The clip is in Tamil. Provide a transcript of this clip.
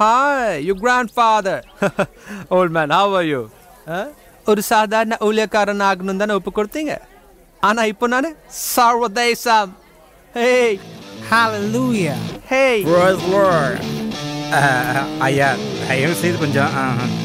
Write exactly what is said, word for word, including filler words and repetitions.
Hi, your grandfather. Old man, how are you? ஒரு சாதாரண ஊழியக்காரன் ஆகணும் தானே ஒப்பு கொடுத்தீங்க. ஆனா இப்போ நானு சர்வதேசம். Hey, Hallelujah. Hey. Praise Lord. ஐயா தயவு செய்து கொஞ்சம்